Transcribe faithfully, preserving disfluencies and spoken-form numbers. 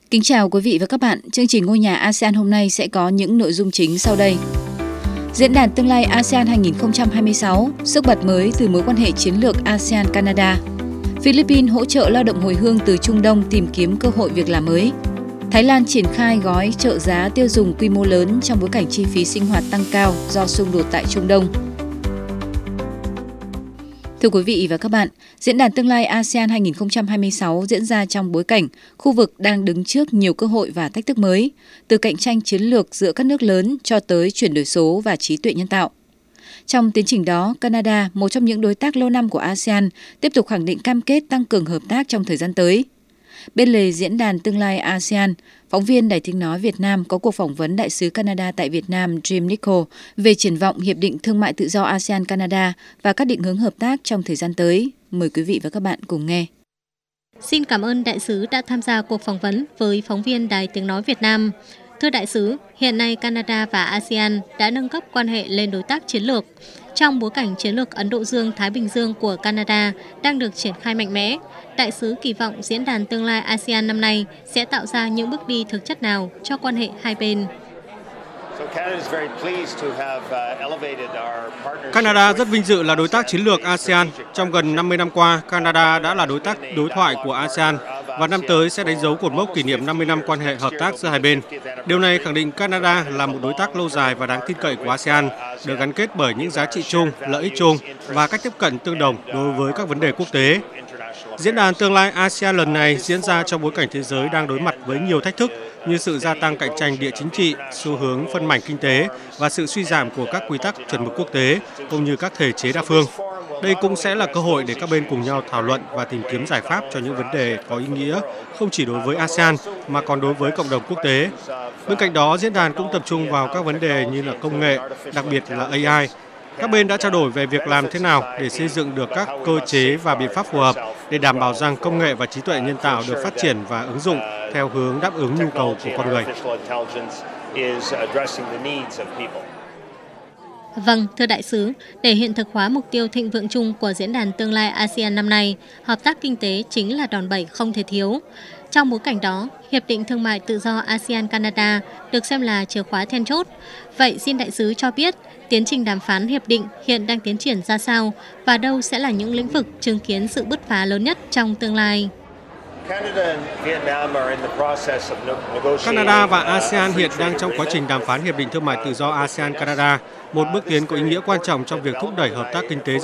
Kính chào quý vị và các bạn. Chương trình Ngôi nhà a sê an hôm nay sẽ có những nội dung chính sau đây. Diễn đàn tương lai a sê an hai không hai sáu, sức bật mới từ mối quan hệ chiến lược a sê an Canada. Philippines hỗ trợ lao động hồi hương từ Trung Đông tìm kiếm cơ hội việc làm mới. Thái Lan triển khai gói trợ giá tiêu dùng quy mô lớn trong bối cảnh chi phí sinh hoạt tăng cao do xung đột tại Trung Đông. Thưa quý vị và các bạn, Diễn đàn tương lai a sê an hai không hai sáu diễn ra trong bối cảnh khu vực đang đứng trước nhiều cơ hội và thách thức mới, từ cạnh tranh chiến lược giữa các nước lớn cho tới chuyển đổi số và trí tuệ nhân tạo. Trong tiến trình đó, Canada, một trong những đối tác lâu năm của a sê an, tiếp tục khẳng định cam kết tăng cường hợp tác trong thời gian tới. Bên lề Diễn đàn tương lai a sê an, phóng viên Đài Tiếng nói Việt Nam có cuộc phỏng vấn Đại sứ Canada tại Việt Nam Jim Nicol về triển vọng Hiệp định Thương mại Tự do a sê an Canada và các định hướng hợp tác trong thời gian tới. Mời quý vị và các bạn cùng nghe. Xin cảm ơn Đại sứ đã tham gia cuộc phỏng vấn với phóng viên Đài Tiếng nói Việt Nam. Thưa Đại sứ, hiện nay Canada và a sê an đã nâng cấp quan hệ lên đối tác chiến lược. Trong bối cảnh chiến lược Ấn Độ Dương-Thái Bình Dương của Canada đang được triển khai mạnh mẽ, Đại sứ kỳ vọng Diễn đàn tương lai a sê an năm nay sẽ tạo ra những bước đi thực chất nào cho quan hệ hai bên? Canada rất vinh dự là đối tác chiến lược a sê an. Trong gần năm mươi năm qua, Canada đã là đối tác đối thoại của a sê an và năm tới sẽ đánh dấu cột mốc kỷ niệm năm mươi năm quan hệ hợp tác giữa hai bên. Điều này khẳng định Canada là một đối tác lâu dài và đáng tin cậy của a sê an, được gắn kết bởi những giá trị chung, lợi ích chung và cách tiếp cận tương đồng đối với các vấn đề quốc tế. Diễn đàn tương lai a sê an lần này diễn ra trong bối cảnh thế giới đang đối mặt với nhiều thách thức như sự gia tăng cạnh tranh địa chính trị, xu hướng phân mảnh kinh tế và sự suy giảm của các quy tắc chuẩn mực quốc tế cũng như các thể chế đa phương. Đây cũng sẽ là cơ hội để các bên cùng nhau thảo luận và tìm kiếm giải pháp cho những vấn đề có ý nghĩa không chỉ đối với a sê an mà còn đối với cộng đồng quốc tế. Bên cạnh đó, diễn đàn cũng tập trung vào các vấn đề như là công nghệ, đặc biệt là a i. Các bên đã trao đổi về việc làm thế nào để xây dựng được các cơ chế và biện pháp phù hợp để đảm bảo rằng công nghệ và trí tuệ nhân tạo được phát triển và ứng dụng theo hướng đáp ứng nhu cầu của con người. Vâng, thưa Đại sứ, để hiện thực hóa mục tiêu thịnh vượng chung của Diễn đàn tương lai a sê an năm nay, hợp tác kinh tế chính là đòn bẩy không thể thiếu. Trong bối cảnh đó, Hiệp định Thương mại Tự do a sê an Canada được xem là chìa khóa then chốt. Vậy xin Đại sứ cho biết, tiến trình đàm phán hiệp định hiện đang tiến triển ra sao và đâu sẽ là những lĩnh vực chứng kiến sự bứt phá lớn nhất trong tương lai? Canada và a sê an hiện đang trong quá trình đàm phán Hiệp định Thương mại Tự do a sê an Canada, một bước tiến có ý nghĩa quan trọng trong việc thúc đẩy hợp tác kinh tế